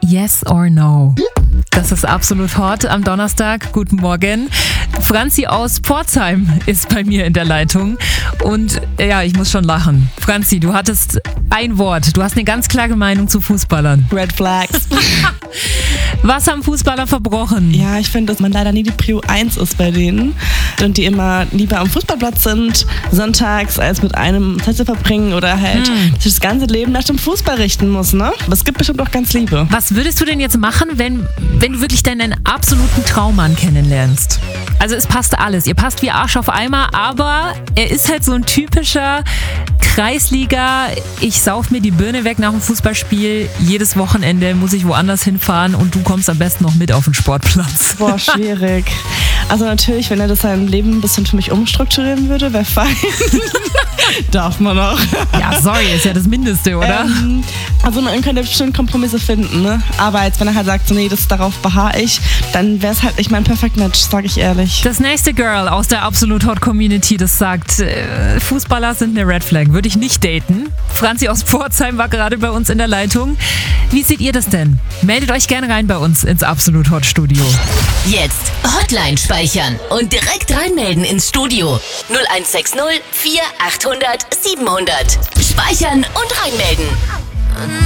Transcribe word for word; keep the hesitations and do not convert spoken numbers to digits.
Yes or No? Das ist absolut hot am Donnerstag. Guten Morgen. Franzi aus Pforzheim ist bei mir in der Leitung. Und ja, ich muss schon lachen. Franzi, du hattest ein Wort. Du hast eine ganz klare Meinung zu Fußballern. Red Flags. Was haben Fußballer verbrochen? Ja, ich finde, dass man leider nie die Prio eins ist bei denen. Und die immer lieber am Fußballplatz sind, sonntags, als mit einem Zeit zu verbringen oder halt Hm. sich das ganze Leben nach dem Fußball richten muss, ne? Aber es gibt bestimmt auch ganz Liebe. Was würdest du denn jetzt machen, wenn, wenn du wirklich deinen absoluten Traummann kennenlernst? Also es passt alles. Ihr passt wie Arsch auf Eimer, aber er ist halt so ein typischer Kreisliga. Ich sauf mir die Birne weg nach dem Fußballspiel. Jedes Wochenende muss ich woanders hinfahren und du kommst am besten noch mit auf den Sportplatz. Boah, schwierig. Also natürlich, wenn er das sein Leben ein bisschen für mich umstrukturieren würde, wäre fein. Darf man auch. Ja, sorry, ist ja das Mindeste, oder? Ähm, also man könnte bestimmt Kompromisse finden, ne? Aber jetzt, wenn er halt sagt, so, nee, das, darauf beharre ich, dann wäre es halt nicht mein Perfect Match, sag ich ehrlich. Das nächste Girl aus der Absolut Hot Community, das sagt, äh, Fußballer sind eine Red Flag, würde ich nicht daten. Franzi aus Pforzheim war gerade bei uns in der Leitung. Wie seht ihr das denn? Meldet euch gerne rein bei uns ins Absolut Hot Studio. Jetzt Hotline speichern und direkt reinmelden ins Studio. null eins sechs null vier achthundert siebenhundert. Speichern und reinmelden.